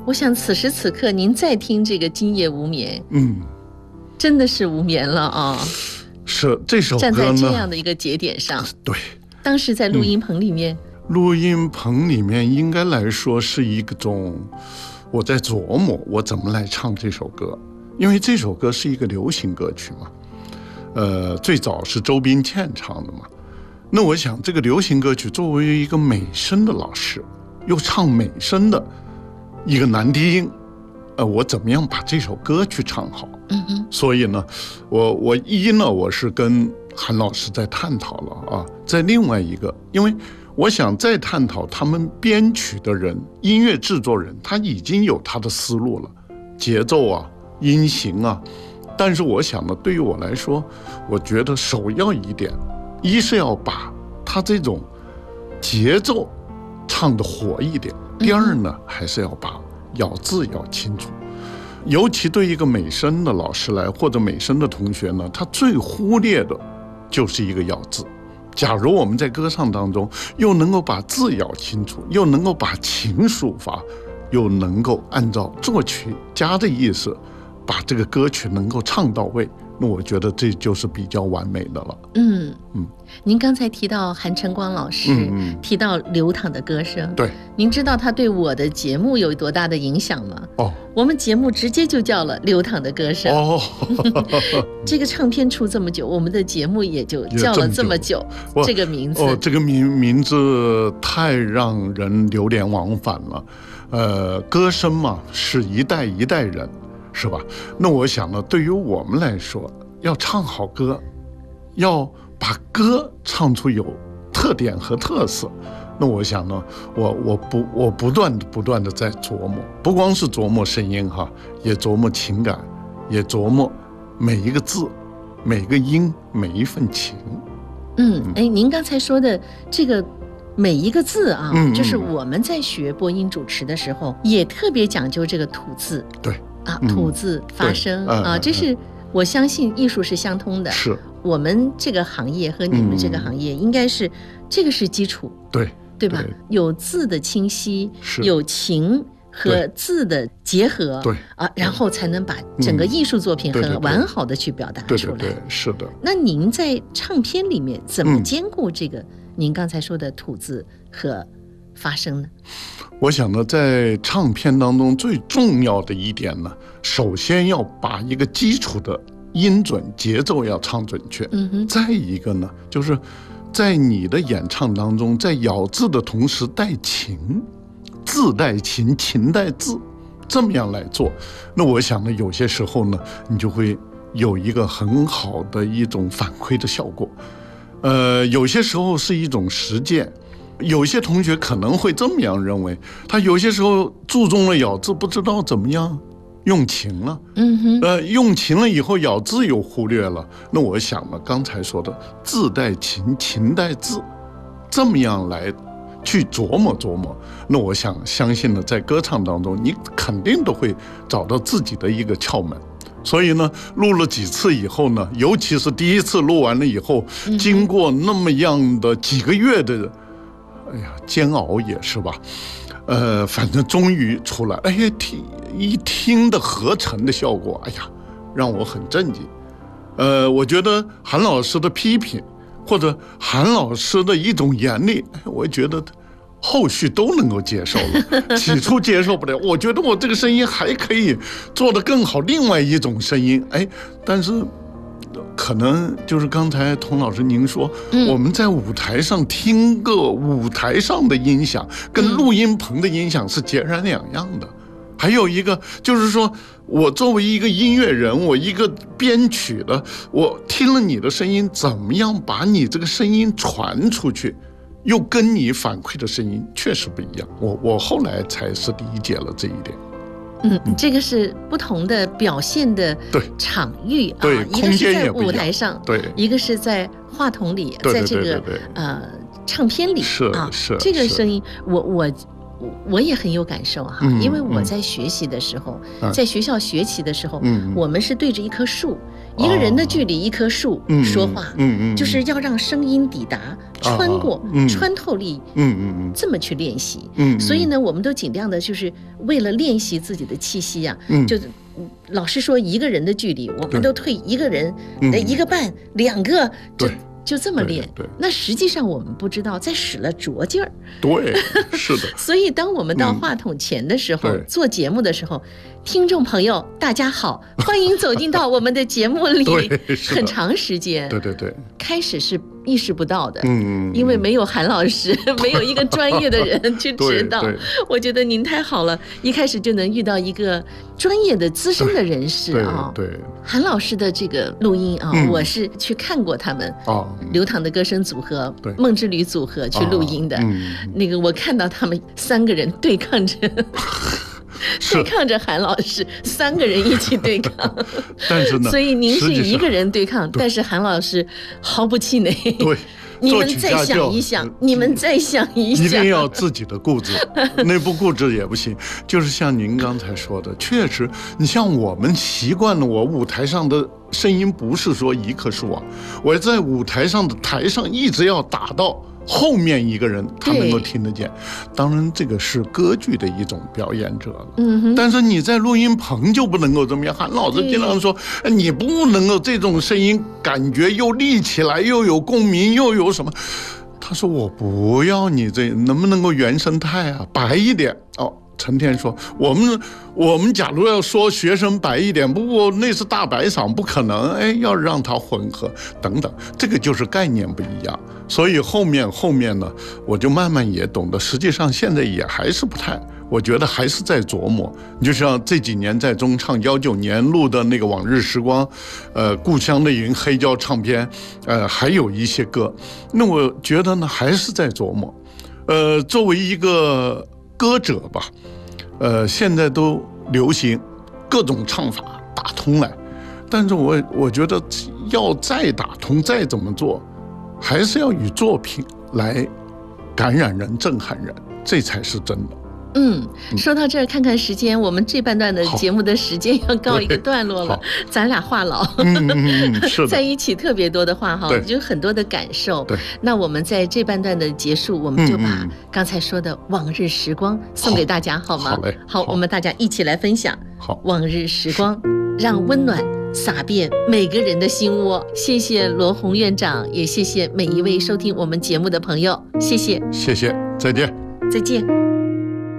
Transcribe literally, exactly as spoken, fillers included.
我想此时此刻您再听这个今夜无眠， 嗯， 真的是无眠了啊。 是这首歌呢， 站在这样的一个节点上， 对， 当时在录音棚里面、 嗯、录音棚里面应该来说是一种我在琢磨我怎么来唱这首歌，因为这首歌是一个流行歌曲嘛，呃，最早是周宾倩唱的嘛。那我想这个流行歌曲作为一个美声的老师，又唱美声的一个男低音，呃，我怎么样把这首歌去唱好？ 嗯哼。 所以呢，我我一呢，我是跟韩老师在探讨了啊，在另外一个，因为我想再探讨他们编曲的人、音乐制作人，他已经有他的思路了，节奏啊、音型啊。但是我想呢，对于我来说，我觉得首要一点，一是要把他这种节奏唱得活一点，第二呢，还是要把咬字要清楚。尤其对一个美声的老师来，或者美声的同学呢，他最忽略的就是一个咬字。假如我们在歌唱当中又能够把字咬清楚，又能够把情抒发，又能够按照作曲家的意思把这个歌曲能够唱到位，那我觉得这就是比较完美的了。 嗯嗯，您刚才提到韩晨光老师，嗯嗯提到刘淌的歌声， 对， 您知道他对我的节目有多大的影响吗？ 哦， 我们节目直接就叫了刘淌的歌声。 哦， 这个唱片出这么久，我们的节目也就叫了这么久，这个名字， 哦，这个名名字太让人流连忘返了。呃，歌声嘛，是一代一代人。是吧？那我想呢，对于我们来说，要唱好歌，要把歌唱出有特点和特色。那我想呢，我我不我不断的不断的在琢磨，不光是琢磨声音哈，也琢磨情感，也琢磨每一个字、每个音、每一份情。 嗯，哎，您刚才说的这个每一个字啊， 嗯嗯就是我们在学播音主持的时候，也特别讲究这个吐字。 对。 啊，吐字发声、 嗯、 啊，这是我相信艺术是相通的。 是我们这个行业和你们这个行业，应该是、嗯、这个是基础， 对对吧？ 对， 有字的清晰， 是有情和字的结合， 对啊，然后才能把整个艺术作品很完好的去表达出来。 对对对，是的。 那您在唱片里面怎么兼顾这个、嗯、您刚才说的吐字和发声呢？ 我想呢，在唱片当中最重要的一点呢，首先要把一个基础的音准节奏要唱准确。 嗯哼。 再一个呢，就是在你的演唱当中，在咬字的同时带情，字带情，情带字，这么样来做。那我想呢，有些时候呢，你就会有一个很好的一种反馈的效果。呃，有些时候是一种实践。有些同学可能会这么样认为，他有些时候注重了咬字，不知道怎么样用情了。 嗯哼， 呃，用情了以后咬字又忽略了。那我想呢，刚才说的字带情，情带字，这么样来去琢磨琢磨。那我想相信呢，在歌唱当中，你肯定都会找到自己的一个窍门。所以呢，录了几次以后呢，尤其是第一次录完了以后， 嗯、 经过那么样的几个月的。哎呀，煎熬也是吧，呃，反正终于出来，哎呀，听一听的合成的效果，哎呀，让我很震惊。呃，我觉得韩老师的批评或者韩老师的一种严厉，我觉得后续都能够接受了。起初接受不了，我觉得我这个声音还可以做得更好，另外一种声音，哎，但是。可能就是刚才童老师您说、嗯、我们在舞台上听个舞台上的音响跟录音棚的音响是截然两样的、嗯、还有一个就是说我作为一个音乐人，我一个编曲的，我听了你的声音，怎么样把你这个声音传出去，又跟你反馈的声音确实不一样，我我后来才是理解了这一点。 嗯，这个是不同的表现的场域啊， 对， 一个是在舞台上， 对， 一个是在话筒里， 对在这个呃唱片里是啊， 是这个声音，我我我也很有感受哈， 嗯、 因为我在学习的时候， 嗯、 在学校学习的时候， 嗯、 我们是对着一棵树，一个人的距离一棵树说话， 嗯嗯， 就是要让声音抵达、穿过、 嗯、 穿透力， 嗯嗯嗯， 这么去练习。 嗯， 所以呢，我们都尽量的，就是为了练习自己的气息呀、啊， 嗯， 就老师说一个人的距离，我们都退一个人， 嗯、 一个半、两个，就。 对就这么练， 对对， 那实际上我们不知道，在使了拙劲儿。 对，是的。 所以当我们到话筒前的时候，嗯、做节目的时候，听众朋友大家好，欢迎走进到我们的节目里。很长时间， 对对对， 开始是意识不到的， 嗯， 因为没有韩老师，没有一个专业的人去指导。我觉得您太好了，一开始就能遇到一个专业的资深的人士啊。 对，对韩老师的这个录音啊， 嗯、 我是去看过他们哦。 流淌的歌声组合、梦之旅组合去录音的， 嗯、 那个我看到他们三个人对抗着，对抗着韩老师，三个人一起对抗。 但是呢， 所以您是一个人对抗，但是韩老师毫不气馁。 对。 你们再想一想，你们再想一想， 一定要自己的固执，内部固执也不行。就是像您刚才说的，确实，你像我们习惯了，我舞台上的声音不是说一棵树啊，我在舞台上的台上一直要打到后面一个人，他能够听得见。当然，这个是歌剧的一种表演者了。 嗯哼。 但是你在录音棚就不能够这么样。韩老师经常说，你不能够这种声音感觉又立起来，又有共鸣，又有什么？他说我不要你这，能不能够原生态啊，白一点哦。陈天说：“我们我们假如要说学生白一点，不过那是大白嗓，不可能。哎，要让它混合等等，这个就是概念不一样。所以后面后面呢，我就慢慢也懂得。实际上现在也还是不太，我觉得还是在琢磨。你就像这几年在中唱幺九年录的那个《往日时光》，呃，《故乡的云》黑胶唱片，呃，还有一些歌，那我觉得呢，还是在琢磨。呃，作为一个歌者吧。”呃，现在都流行各种唱法打通来，但是我我觉得要再打通，再怎么做，还是要以作品来感染人、震撼人，这才是真的。 嗯，说到这儿，看看时间，我们这半段的节目的时间要告一个段落了。咱俩话痨， 嗯嗯、是的在一起特别多的话哈，就很多的感受。 对， 那我们在这半段的结束，我们就把刚才说的往日时光送给大家，好吗？ 好嘞， 好，我们大家一起来分享。 好， 往日时光，让温暖洒遍每个人的心窝。谢谢罗洪院长，也谢谢每一位收听我们节目的朋友，谢谢， 谢谢，再见， 再见。